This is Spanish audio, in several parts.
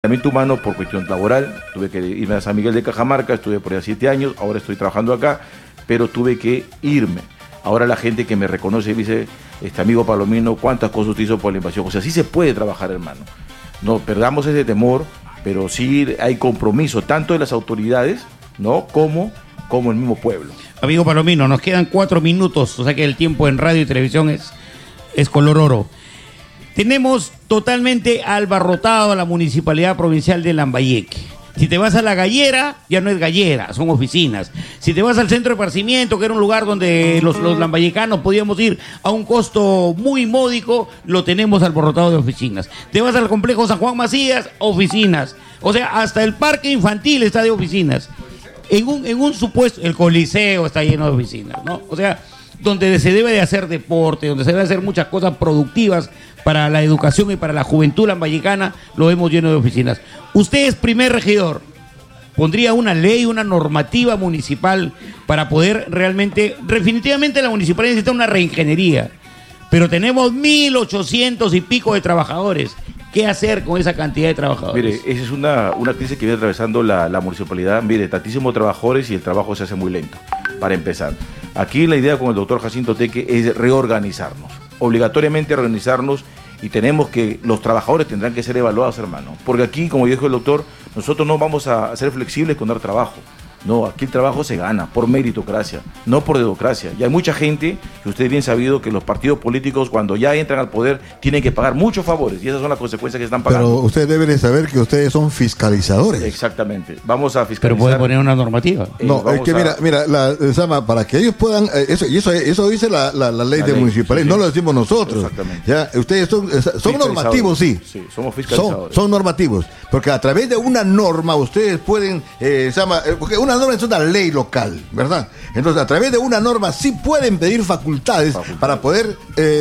humano por cuestión laboral, tuve que irme a San Miguel de Cajamarca, estuve por allá 7 años, ahora estoy trabajando acá, pero tuve que irme. Ahora la gente que me reconoce dice, amigo Palomino, ¿cuántas cosas usted hizo por la invasión? O sea, sí se puede trabajar, hermano. No perdamos ese temor, pero sí hay compromiso, tanto de las autoridades, ¿no? como el mismo pueblo. Amigo Palomino, nos quedan 4 minutos, o sea que el tiempo en radio y televisión es color oro. Tenemos totalmente abarrotado a la Municipalidad Provincial de Lambayeque. Si te vas a La Gallera, ya no es gallera, son oficinas. Si te vas al centro de esparcimiento, que era un lugar donde los lambayecanos podíamos ir a un costo muy módico, lo tenemos abarrotado de oficinas. Te vas al complejo San Juan Macías, oficinas. O sea, hasta el parque infantil está de oficinas. En un supuesto, el Coliseo está lleno de oficinas, ¿no? O sea, donde se debe de hacer deporte, donde se debe hacer muchas cosas productivas para la educación y para la juventud lambayecana, lo vemos lleno de oficinas. Usted es primer regidor, ¿pondría una ley, una normativa municipal para poder realmente, definitivamente la municipalidad necesita una reingeniería, pero tenemos 1.800 y pico de trabajadores? ¿Qué hacer con esa cantidad de trabajadores? Mire, esa es una crisis que viene atravesando la municipalidad. Mire, tantísimos trabajadores y el trabajo se hace muy lento, para empezar. Aquí la idea con el doctor Jacinto Teque es reorganizarnos, obligatoriamente reorganizarnos, y tenemos que, los trabajadores tendrán que ser evaluados, hermano. Porque aquí, como dijo el doctor, nosotros no vamos a ser flexibles con dar trabajo. No, aquí el trabajo se gana por meritocracia, no por dedocracia. Y hay mucha gente, que usted es bien sabido, que los partidos políticos cuando ya entran al poder tienen que pagar muchos favores, y esas son las consecuencias que están pagando. Pero ustedes deben de saber que ustedes son fiscalizadores. Exactamente, vamos a fiscalizar. Pero puede poner una normativa. No, es que mira, Sama, para que ellos puedan, eso dice la ley de municipalidad, sí, no lo decimos nosotros. Exactamente. Ya, ustedes son normativos, sí. Sí, somos fiscalizadores. Son normativos, porque a través de una norma ustedes pueden, porque una norma es una ley local, ¿verdad? Entonces, a través de una norma sí pueden pedir facultades para poder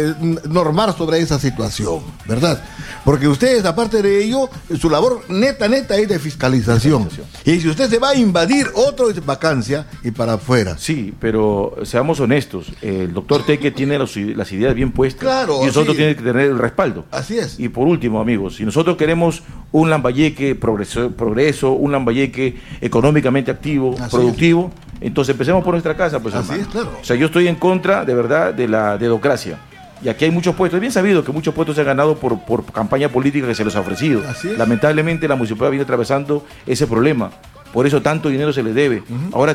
normar sobre esa situación, ¿verdad? Porque ustedes, aparte de ello, su labor neta es de fiscalización. Y si usted se va a invadir otra vacancia y para afuera. Sí, pero seamos honestos, el doctor Teque tiene las ideas bien puestas, claro, y nosotros tenemos que tener el respaldo. Así es. Y por último, amigos, si nosotros queremos un Lambayeque progreso, un Lambayeque económicamente activo, productivo, entonces empecemos por nuestra casa, pues, así hermano. es, claro. O sea, yo estoy en contra, de verdad, de la dedocracia. Y aquí hay muchos puestos, es bien sabido que muchos puestos se han ganado por campaña política que se les ha ofrecido. Lamentablemente la municipalidad viene atravesando ese problema, por eso tanto dinero se les debe. Ahora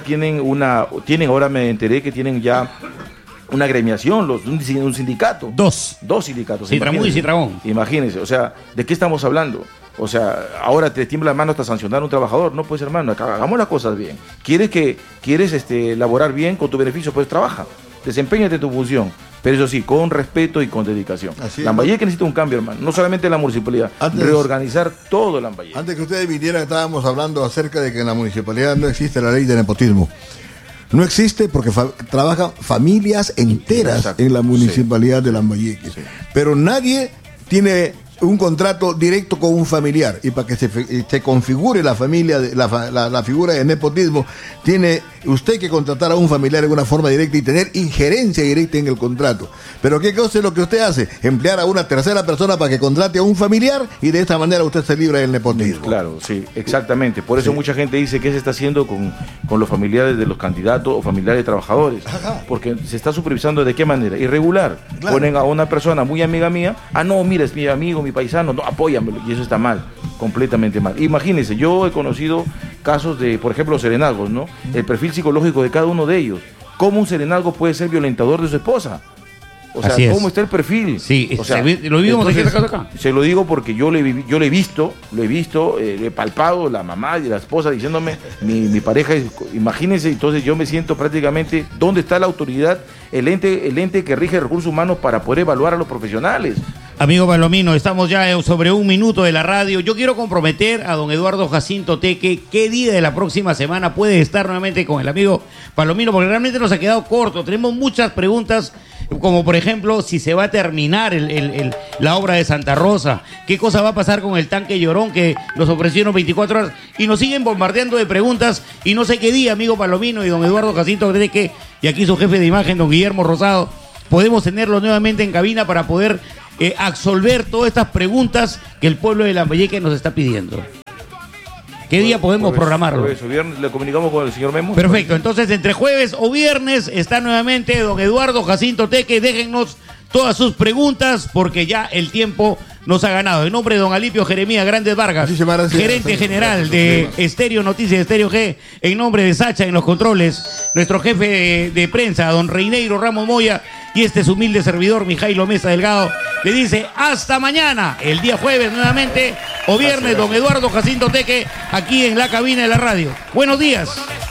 ahora me enteré que tienen ya una agremiación, un sindicato. Dos sindicatos. Citramón y Citramón. Imagínense, o sea, ¿de qué estamos hablando? O sea, ahora te tiembla la mano hasta sancionar a un trabajador. No, pues, hermano, hagamos las cosas bien. ¿Quieres laborar bien con tu beneficio? Pues trabaja, desempeñate tu función, pero eso sí, con respeto y con dedicación. Lambayeque necesita un cambio, hermano, no solamente la municipalidad, reorganizar todo Lambayeque. Antes que ustedes vinieran, estábamos hablando acerca de que en la municipalidad no existe la ley de nepotismo. No existe porque trabajan familias enteras en la municipalidad de Lambayeque. Sí. Pero nadie tiene un contrato directo con un familiar, y para que se configure la familia, la figura de nepotismo, tiene usted que contratar a un familiar en una forma directa y tener injerencia directa en el contrato. Pero ¿qué cosa es lo que usted hace? Emplear a una tercera persona para que contrate a un familiar, y de esta manera usted se libra del nepotismo. Claro, sí, exactamente. Por eso mucha gente dice que se está haciendo con los familiares de los candidatos o familiares de trabajadores. Porque se está supervisando de qué manera, irregular. Claro. Ponen a una persona muy amiga mía, no, mira, es mi amigo, mi paisano, no, apóyamelo, y eso está mal, completamente mal. Imagínense, yo he conocido casos de, por ejemplo, los serenazgos, ¿no? El perfil psicológico de cada uno de ellos. ¿Cómo un serenazgo puede ser violentador de su esposa? O sea, ¿cómo está el perfil? Sí, o sea, lo vivimos acá. Se lo digo porque yo lo he visto, he palpado, la mamá y la esposa diciéndome, mi pareja, imagínense, entonces yo me siento prácticamente, ¿dónde está la autoridad, el ente que rige recursos humanos para poder evaluar a los profesionales? Amigo Palomino, estamos ya sobre 1 minuto de la radio. Yo quiero comprometer a don Eduardo Jacinto Teque qué día de la próxima semana puede estar nuevamente con el amigo Palomino, porque realmente nos ha quedado corto. Tenemos muchas preguntas, como por ejemplo, si se va a terminar la obra de Santa Rosa, qué cosa va a pasar con el tanque Llorón, que nos ofrecieron 24 horas, y nos siguen bombardeando de preguntas, y no sé qué día, amigo Palomino y don Eduardo Jacinto Teque, y aquí su jefe de imagen, don Guillermo Rosado, podemos tenerlo nuevamente en cabina para poder absolver todas estas preguntas que el pueblo de Lambayeque nos está pidiendo. ¿Qué día podemos programarlo? Jueves o viernes, le comunicamos con el señor Memo. Perfecto, entonces entre jueves o viernes está nuevamente don Eduardo Jacinto Teque. Déjennos todas sus preguntas porque ya el tiempo nos ha ganado. En nombre de don Alipio Jeremías Grandes Vargas, gerente general de Estéreo Noticias, Estéreo G, en nombre de Sacha en los controles, nuestro jefe de prensa, don Reineiro Ramos Moya, y este es humilde servidor, Mijailo Mesa Delgado, le dice hasta mañana, el día jueves nuevamente, o viernes, don Eduardo Jacinto Teque, aquí en la cabina de la radio. Buenos días.